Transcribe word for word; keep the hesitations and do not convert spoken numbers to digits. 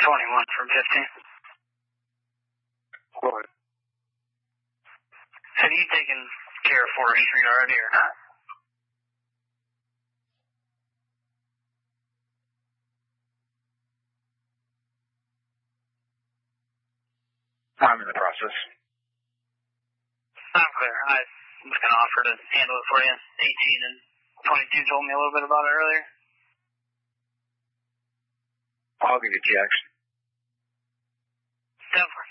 twenty-one from fifteen. What? Have you taken care of Forest Street already or not? I'm in the process. I'm clear. I was going to offer to handle it for you. eighteen and twenty-two told me a little bit about it earlier. I'll give you checks. Definitely.